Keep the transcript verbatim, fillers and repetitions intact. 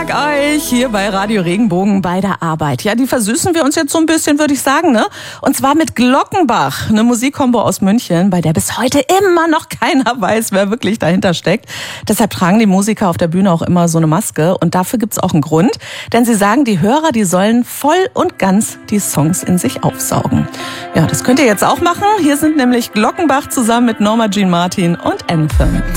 Tag euch hier bei Radio Regenbogen bei der Arbeit. Ja, die versüßen wir uns jetzt so ein bisschen, würde ich sagen, ne? Und zwar mit Glockenbach, eine Musikkombo aus München, bei der bis heute immer noch keiner weiß, wer wirklich dahinter steckt. Deshalb tragen die Musiker auf der Bühne auch immer so eine Maske und dafür gibt's auch einen Grund, denn sie sagen, die Hörer, die sollen voll und ganz die Songs in sich aufsaugen. Ja, das könnt ihr jetzt auch machen. Hier sind nämlich Glockenbach zusammen mit Norma Jean Martin und Anthem.